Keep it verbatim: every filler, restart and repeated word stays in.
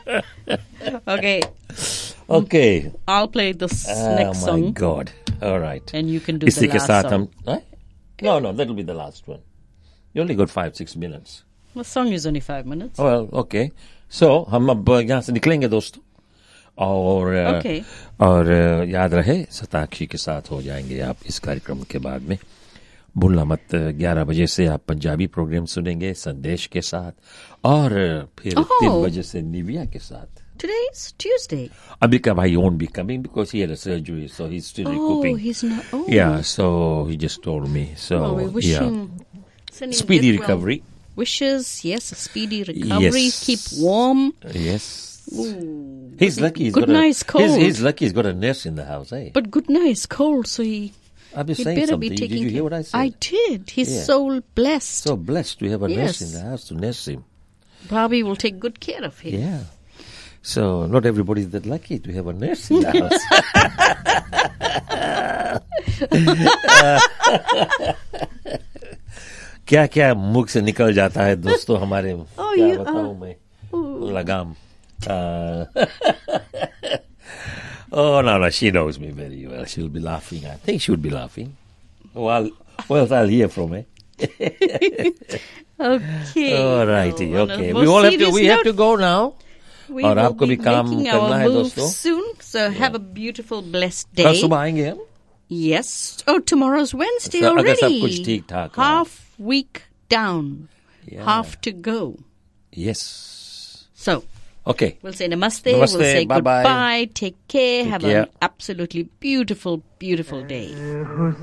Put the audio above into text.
Okay. Okay. I'll play this Oh next my song. God. All right. And you can do इसी the के last साथ song. हम huh? No, no, that'll be the last one. You only got five, six minutes. The song is only five minutes. Well, okay. So हम अब यहाँ से निकलेंगे दोस्तों और Okay. और याद रहे सताक्षी के साथ हो जाएंगे आप इस कार्यक्रम के बाद में भूलना मत ग्यारह बजे से आप पंजाबी प्रोग्राम सुनेंगे संदेश के साथ और फिर Oh. तीन बजे से निविया के साथ Today's Tuesday. Abhika bhai won't be coming because he had a surgery, so he's still Oh, recouping. he's not. Oh. Yeah, so he just told me. So Well, we wish yeah, him sending speedy good, well, recovery. wishes, yes, a speedy recovery. Yes. Keep warm. Yes. Ooh. He's lucky. He's Good got nice a, cold. He's, he's lucky. He's got a nurse in the house, eh? But good nice cold, so he. I've been He'd saying better something. be Did taking you hear care- what I said? I did. His Yeah. soul blessed. So blessed to have a nurse in Yes. the house to nurse him. Bobby will take good care of him. Yeah. So not everybody's that lucky to have a nurse in the house. क्या क्या मुख से निकल जाता है दोस्तों हमारे Oh, क्या you बताऊं are- मैं लगाम Uh, oh no no she knows me very well. She'll be laughing. I think she would be laughing. Well, well I'll hear from her. Okay. All righty. Well, on a Okay. more We all have to. serious We have note, to go now. We और will आपको be भी काम making करना our है move दोस्तों soon. So have a beautiful, blessed कल day. सुबह आएंगे हम Yes. Oh, tomorrow's Wednesday अगर already. सब कुछ ठीक ठाक रहा। Half week down. Yeah. Half to go. Yes. So Okay. we'll say namaste. Namaste, We'll say bye-bye. goodbye. Take care. Take have care. an absolutely beautiful, beautiful day.